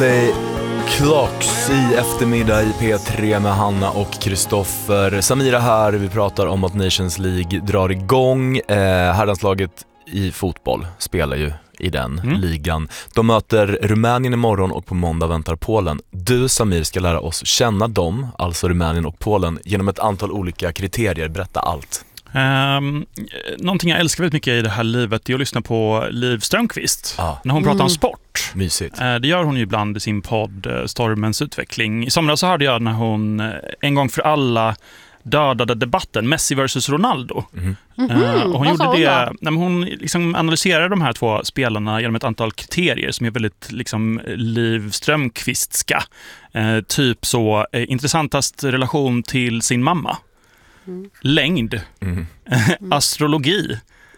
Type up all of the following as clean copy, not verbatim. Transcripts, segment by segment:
The Clocks i eftermiddag i P3 med Hanna och Kristoffer. Samira här, vi pratar om att Nations League drar igång. Herrlandslaget i fotboll spelar ju i den ligan. De möter Rumänien imorgon och på måndag väntar Polen. Du, Samir, ska lära oss känna dem, alltså Rumänien och Polen, genom ett antal olika kriterier. Berätta allt. Någonting jag älskar väldigt mycket i det här livet är att lyssna på Liv Strömquist när hon pratar om sport. Mysigt. Det gör hon ju ibland i sin podd Stormens utveckling. I somras så hörde jag när hon en gång för alla dödade debatten Messi versus Ronaldo. Och hon gjorde det när hon liksom analyserade de här två spelarna genom ett antal kriterier som är väldigt liksom Liv Strömquistska. Typ så intressantast relation till sin mamma. Längd, astrologi.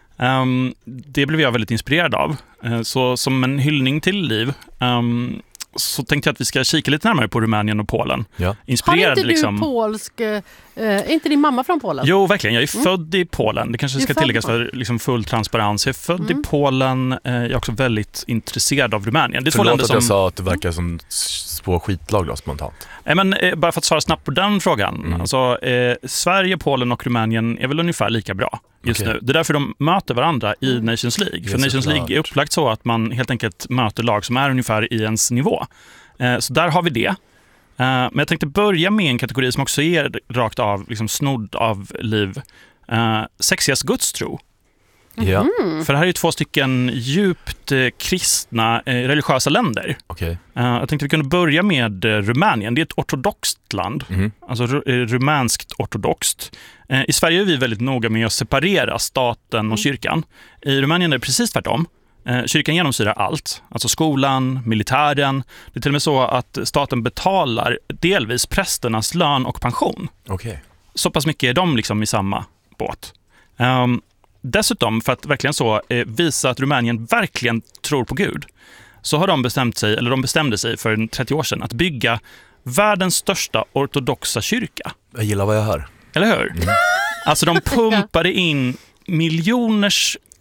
Det blev jag väldigt inspirerad av. Så som en hyllning till Liv så tänkte jag att vi ska kika lite närmare på Rumänien och Polen. Ja. Inspirerad, har inte du polsk... Är inte din mamma från Polen? Jo, verkligen. Jag är född i Polen. Det kanske ska tilläggas för liksom full transparens. Jag är född i Polen. Jag är också väldigt intresserad av Rumänien. Det är två länder som... jag sa att det verkar som två skitlag då, spontant. Men bara för att svara snabbt på den frågan. Alltså, Sverige, Polen och Rumänien är väl ungefär lika bra just nu. Det är därför de möter varandra i Nations League. För Nations League är upplagt så att man helt enkelt möter lag som är ungefär i ens nivå. Så där har vi det. Men jag tänkte börja med en kategori som också är rakt av liksom snodd av Liv. Sexigast gudstro. Ja. För det här är ju två stycken djupt kristna religiösa länder. Jag tänkte vi kunde börja med Rumänien. Det är ett ortodoxt land. Alltså rumänskt ortodoxt. I Sverige är vi väldigt noga med att separera staten och kyrkan. I Rumänien är det precis tvärtom. Kyrkan genomsyrar allt, alltså skolan, militären. Det är till och med så att staten betalar delvis prästernas lön och pension. Så pass mycket är de liksom i samma båt. Dessutom, för att verkligen så visa att Rumänien verkligen tror på Gud, så har de bestämde sig för 30 år sedan att bygga världens största ortodoxa kyrka. Jag gillar vad jag hör. Eller hur? Alltså de pumpade in miljoner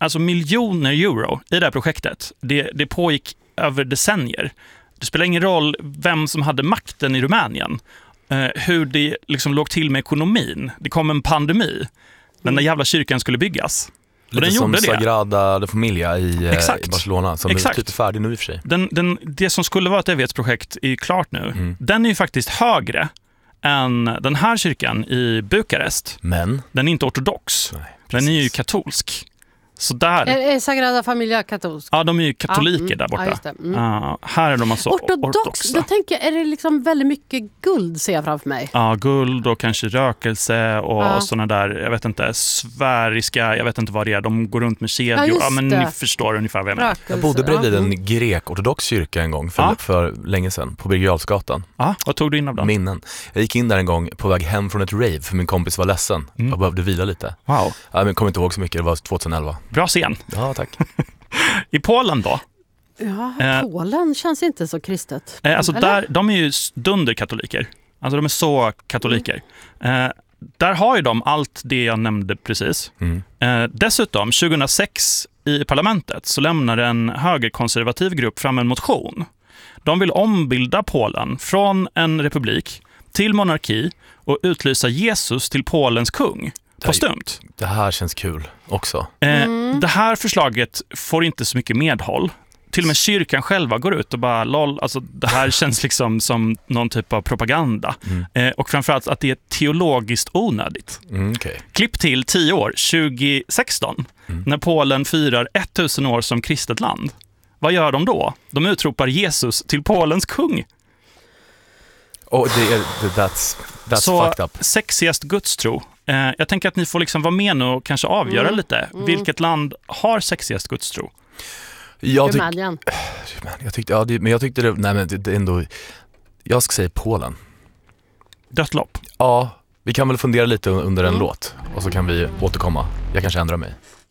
euro i det här projektet. Det pågick över decennier. Det spelar ingen roll vem som hade makten i Rumänien. Hur det liksom låg till med ekonomin. Det kom en pandemi. Den där jävla kyrkan skulle byggas. Och lite den som gjorde det. Sagrada Familia i Barcelona som är typ färdig nu i och för sig. Det som skulle vara ett evighetsprojekt är klart nu. Den är ju faktiskt högre än den här kyrkan i Bukarest. Men den är inte ortodox. Nej, den är ju katolsk. Så där... Är Sagrada Familia katolsk? Ja, de är ju katoliker där borta. Här är de alltså ortodoxa. Då tänker jag, är det liksom väldigt mycket guld ser jag framför mig? Ja, guld och kanske rökelse och såna där, jag vet inte, sfäriska, jag vet inte vad det är. De går runt med kedjor. Ja, men ni förstår ungefär vad jag menar. Rökelse, jag bodde bredvid en grek-ortodox kyrka en gång för länge sedan på Birger Jarlsgatan. Vad tog du in av den? Minnen. Jag gick in där en gång på väg hem från ett rave för min kompis var ledsen och behövde vila lite. Jag kommer inte ihåg så mycket, det var 2011. Bra scen. Ja, tack. I Polen då? Ja, Polen känns inte så kristet. Alltså där, de är ju dunderkatoliker. Alltså de är så katoliker. Där har ju de allt det jag nämnde precis. Dessutom, 2006 i parlamentet så lämnade en högerkonservativ grupp fram en motion. De vill ombilda Polen från en republik till monarki och utlysa Jesus till Polens kung. Postumt. Det här känns kul också. Det här förslaget får inte så mycket medhåll. Till och med kyrkan själva går ut och bara alltså det här känns liksom som någon typ av propaganda. Och framförallt att det är teologiskt onödigt. Klipp till 10 år, 2016, när Polen firar 1000 år som kristet land. Vad gör de då? De utropar Jesus till Polens kung. That's så fucked up. Sexigast gudstro. Jag tänker att ni får liksom vara med nu och kanske avgöra lite. Vilket land har sexigast gudstro? Rumänien. Jag tyckte det ändå... Jag ska säga Polen. Dött lopp. Ja, vi kan väl fundera lite under en låt och så kan vi återkomma. Jag kanske ändrar mig.